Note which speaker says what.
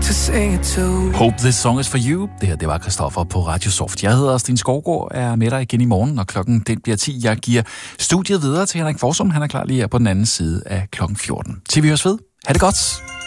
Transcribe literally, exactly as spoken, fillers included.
Speaker 1: to sing it to.
Speaker 2: Hope this song is for you. Det her, det var Christoffer på Radio Soft. Jeg hedder Sten Skovgaard, er med dig igen i morgen, og klokken den bliver ti. Jeg giver studiet videre til Henrik Forsum. Han er klar lige her på den anden side af klokken fjorten. Til vi høres ved. Ha' det godt.